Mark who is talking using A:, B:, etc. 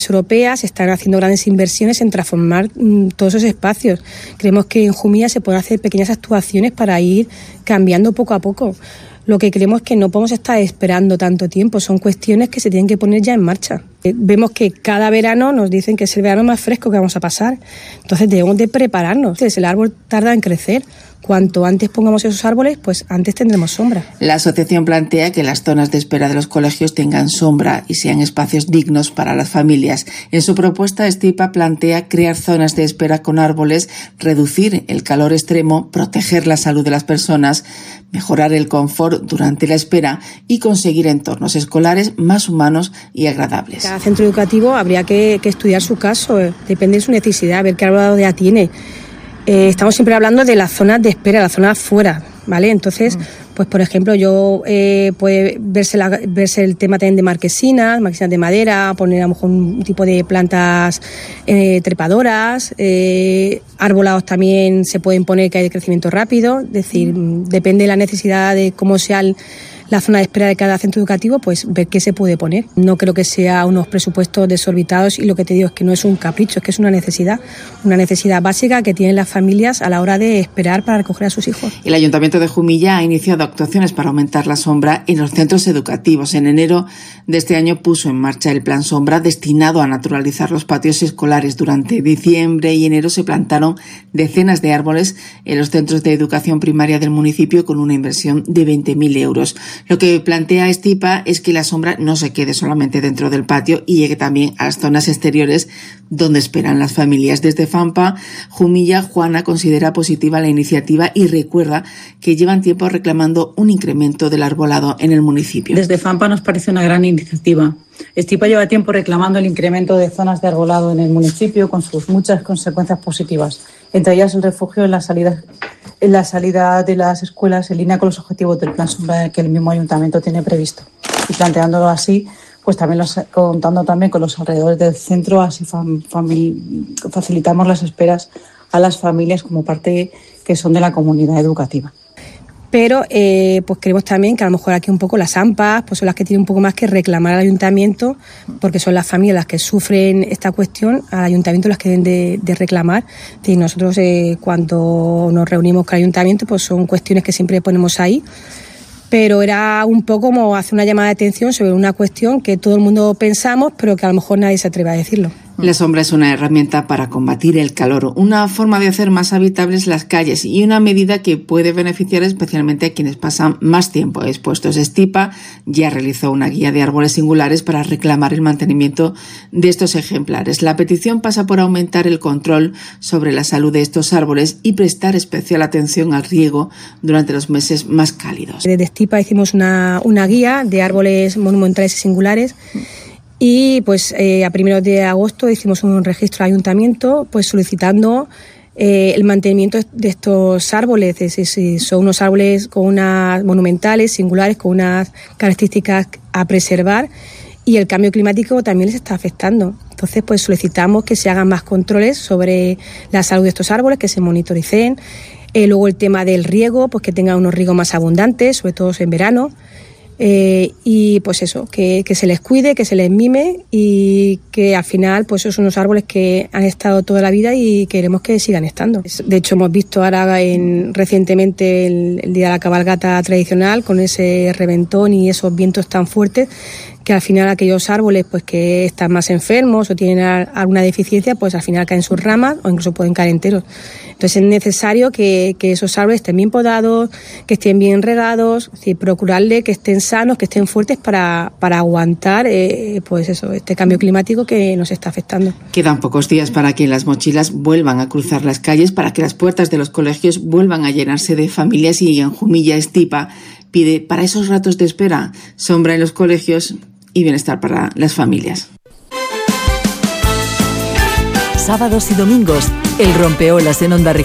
A: europeas están haciendo grandes inversiones en transformar todos esos espacios. Creemos que en Jumilla se pueden hacer pequeñas actuaciones para ir cambiando poco a poco. Lo que creemos es que no podemos estar esperando tanto tiempo, son cuestiones que se tienen que poner ya en marcha. Vemos que cada verano nos dicen que es el verano más fresco que vamos a pasar, entonces debemos de prepararnos. El árbol tarda en crecer. Cuanto antes pongamos esos árboles, pues antes tendremos sombra.
B: La asociación plantea que las zonas de espera de los colegios tengan sombra y sean espacios dignos para las familias. En su propuesta, Estipa plantea crear zonas de espera con árboles, reducir el calor extremo, proteger la salud de las personas, mejorar el confort durante la espera y conseguir entornos escolares más humanos y agradables.
A: Cada centro educativo habría que estudiar su caso, depende de su necesidad, ver qué arbolado tiene. Estamos siempre hablando de las zonas de espera, las zonas fuera, ¿vale? Entonces, pues por ejemplo, puede verse el tema también de marquesinas de madera, poner a lo mejor un tipo de plantas trepadoras, arbolados también se pueden poner que hay de crecimiento rápido, es decir, depende de la necesidad de cómo sea la zona de espera de cada centro educativo, pues ver qué se puede poner. No creo que sea unos presupuestos desorbitados y lo que te digo es que no es un capricho, es que es una necesidad básica que tienen las familias a la hora de esperar para recoger a sus hijos.
B: El Ayuntamiento de Jumilla ha iniciado actuaciones para aumentar la sombra en los centros educativos. En enero de este año puso en marcha el Plan Sombra destinado a naturalizar los patios escolares. Durante diciembre y enero se plantaron decenas de árboles en los centros de educación primaria del municipio con una inversión de 20.000 euros. Lo que plantea Estipa es que la sombra no se quede solamente dentro del patio y llegue también a las zonas exteriores donde esperan las familias. Desde FAMPA, Jumilla, Juana considera positiva la iniciativa y recuerda que llevan tiempo reclamando un incremento del arbolado en el municipio.
C: Desde FAMPA nos parece una gran iniciativa. Estipa lleva tiempo reclamando el incremento de zonas de arbolado en el municipio con sus muchas consecuencias positivas, entre ellas el refugio en la salida de las escuelas en línea con los objetivos del Plan Sombra que el mismo ayuntamiento tiene previsto. Y planteándolo así, pues también contando también con los alrededores del centro, así facilitamos las esperas a las familias como parte que son de la comunidad educativa.
A: Pero pues creemos también que a lo mejor aquí un poco las AMPAs pues son las que tienen un poco más que reclamar al ayuntamiento, porque son las familias las que sufren esta cuestión, al ayuntamiento las que deben de reclamar. Y nosotros cuando nos reunimos con el ayuntamiento pues son cuestiones que siempre ponemos ahí, pero era un poco como hacer una llamada de atención sobre una cuestión que todo el mundo pensamos, pero que a lo mejor nadie se atreve a decirlo.
B: La sombra es una herramienta para combatir el calor, una forma de hacer más habitables las calles y una medida que puede beneficiar especialmente a quienes pasan más tiempo expuestos. Estipa ya realizó una guía de árboles singulares para reclamar el mantenimiento de estos ejemplares. La petición pasa por aumentar el control sobre la salud de estos árboles y prestar especial atención al riego durante los meses más cálidos.
A: Desde Estipa hicimos una guía de árboles monumentales y singulares. Y pues a primeros de agosto hicimos un registro al ayuntamiento pues solicitando el mantenimiento de estos árboles. Son unos árboles con unas monumentales, singulares, con unas características a preservar y el cambio climático también les está afectando. Entonces pues solicitamos que se hagan más controles sobre la salud de estos árboles, que se monitoricen. Luego el tema del riego, pues que tengan unos riegos más abundantes, sobre todo en verano. Y pues eso, que se les cuide, que se les mime y que al final pues son unos árboles que han estado toda la vida y queremos que sigan estando. De hecho hemos visto ahora recientemente el día de la cabalgata tradicional con ese reventón y esos vientos tan fuertes que al final aquellos árboles pues que están más enfermos o tienen alguna deficiencia pues al final caen sus ramas o incluso pueden caer enteros. Entonces es necesario que esos árboles estén bien podados, que estén bien regados, es decir, procurarle que estén sanos, que estén fuertes para aguantar pues eso, este cambio climático que nos está afectando.
B: Quedan pocos días para que las mochilas vuelvan a cruzar las calles, para que las puertas de los colegios vuelvan a llenarse de familias y en Jumilla Estipa pide para esos ratos de espera sombra en los colegios y bienestar para las familias.
D: Sábados y domingos, el rompeolas en Onda